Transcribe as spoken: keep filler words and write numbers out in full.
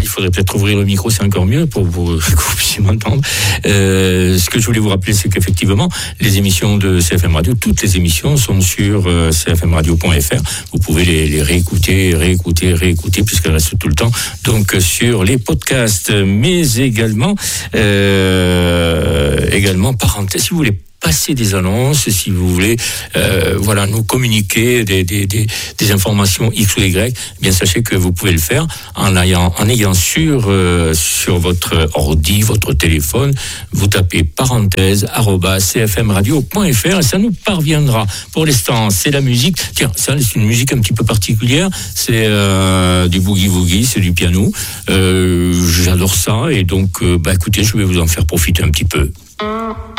il faudrait peut-être ouvrir le micro, c'est encore mieux pour, pour que vous puissiez m'entendre. Euh, ce que je voulais vous rappeler, c'est qu'effectivement, les émissions de C F M Radio, toutes les émissions sont sur euh, c f m radio point f r. Vous pouvez les, les réécouter, réécouter, réécouter, puisqu'elles restent tout le temps. Donc sur les podcasts, mais également, euh, également parenthèse, si vous voulez passer des annonces, si vous voulez, euh, voilà, nous communiquer des, des, des, des informations X ou Y, eh bien sachez que vous pouvez le faire en ayant, en ayant sur, euh, sur votre ordi, votre téléphone, vous tapez parenthèse, arobase, c f m radio point f r et ça nous parviendra. Pour l'instant, c'est la musique. Tiens, ça, c'est une musique un petit peu particulière. C'est euh, du boogie-woogie, c'est du piano. Euh, j'adore ça et donc, euh, bah écoutez, je vais vous en faire profiter un petit peu.